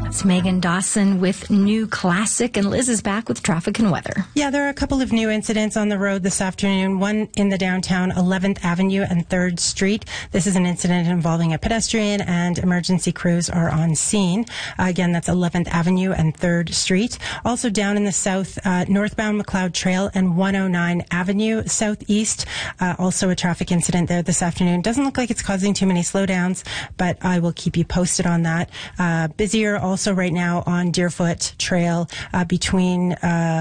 It's Megan Dawson with New Classic, and Liz is back with traffic and weather. Yeah, there are a couple of new incidents on the road this afternoon. One in the downtown 11th Avenue and 3rd Street. This is an incident involving a pedestrian, and emergency crews are on scene. Again, that's 11th Avenue and 3rd Street. Also down in the south, northbound McLeod Trail and 109 Avenue Southeast. Also a traffic incident there this afternoon. Doesn't look like it's causing too many slowdowns, but I will keep you posted on that. Busier also right now on Deerfoot Trail between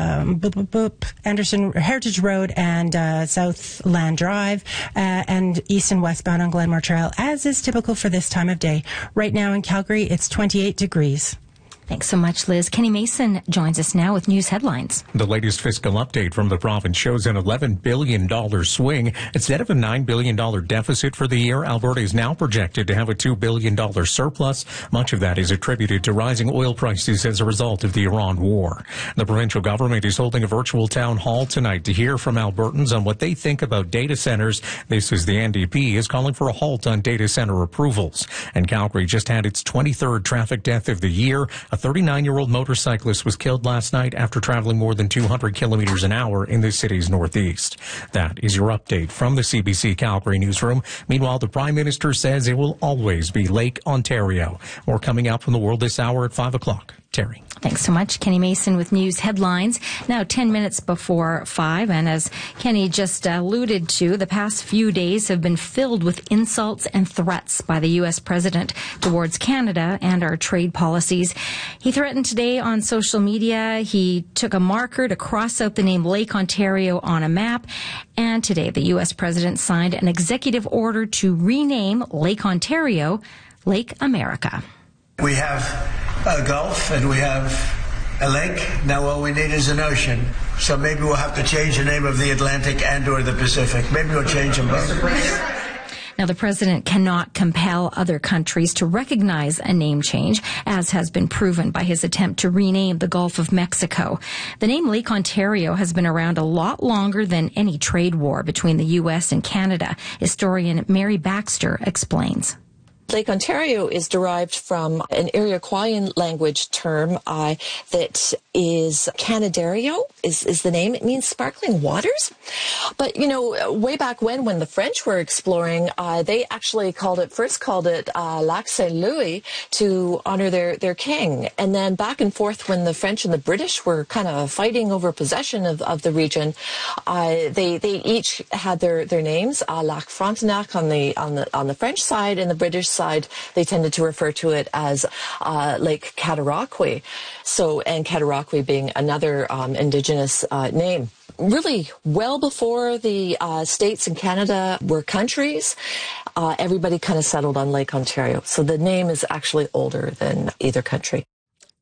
Anderson Heritage Road and Southland Drive and east and westbound on Glenmore Trail, as is typical for this time of day. Right now in Calgary, it's 28 degrees. Thanks so much, Liz. Kenny Mason joins us now with news headlines. The latest fiscal update from the province shows an $11 billion swing. Instead of a $9 billion deficit for the year, Alberta is now projected to have a $2 billion surplus. Much of that is attributed to rising oil prices as a result of the Iran war. The provincial government is holding a virtual town hall tonight to hear from Albertans on what they think about data centers. This is the NDP is calling for a halt on data center approvals. And Calgary just had its 23rd traffic death of the year. A 39-year-old motorcyclist was killed last night after traveling more than 200 kilometers an hour in the city's northeast. That is your update from the CBC Calgary newsroom. Meanwhile, the Prime Minister says it will always be Lake Ontario. More coming out from the world this hour at 5 o'clock. Terry. Thanks so much, Kenny Mason with news headlines. Now 10 minutes before 5, and as Kenny just alluded to, the past few days have been filled with insults and threats by the U.S. president towards Canada and our trade policies. He threatened today on social media. He took a marker to cross out the name Lake Ontario on a map, and today the U.S. president signed an executive order to rename Lake Ontario Lake America. We have a Gulf and we have a lake. Now all we need is an ocean. So maybe we'll have to change the name of the Atlantic and or the Pacific. Maybe we'll change them both. Now, the president cannot compel other countries to recognize a name change, as has been proven by his attempt to rename the Gulf of Mexico. The name Lake Ontario has been around a lot longer than any trade war between the U.S. and Canada. Historian Mary Baxter explains. Lake Ontario is derived from an Iroquoian language term that is Canaderio is the name. It means sparkling waters. But, you know, way back when the French were exploring, they actually first called it Lac Saint Louis to honor their king. And then back and forth when the French and the British were kind of fighting over possession of the region, they each had their names. Lac Frontenac on the French side, and the British side, they tended to refer to it as Lake Cataraqui. So, and Cataraqui being another indigenous name. Really, well before the States and Canada were countries, everybody kind of settled on Lake Ontario. So the name is actually older than either country.